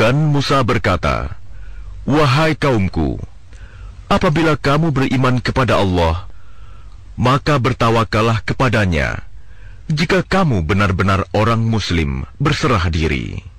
Dan Musa berkata, "Wahai kaumku, apabila kamu beriman kepada Allah, maka bertawakallah kepadanya, jika kamu benar-benar orang Muslim berserah diri."